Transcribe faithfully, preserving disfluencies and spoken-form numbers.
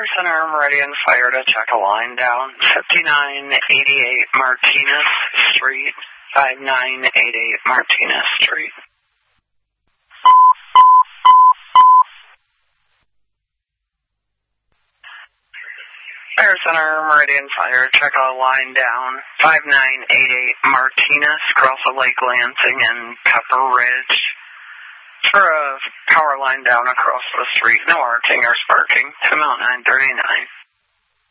Fire Center, Meridian Fire to check a line down. fifty-nine eighty-eight Martinez Street. fifty-nine eighty-eight Martinez Street. Fire Center, Meridian Fire, check a line down. fifty-nine eighty-eight Martinez, across the Lake Lansing and Pepper Ridge. For a power line down across the street, no arcing or sparking, to Mount nine thirty-nine.